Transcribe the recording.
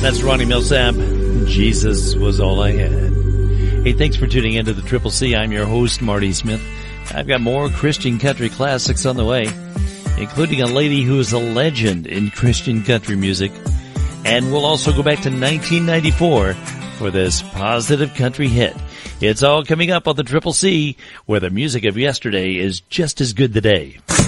That's Ronnie Millsap. Jesus was all I had. Hey, thanks for tuning into the Triple C. I'm your host, Marty Smith. I've got more Christian country classics on the way, including a lady who is a legend in Christian country music. And we'll also go back to 1994 for this positive country hit. It's all coming up on the Triple C, where the music of yesterday is just as good today.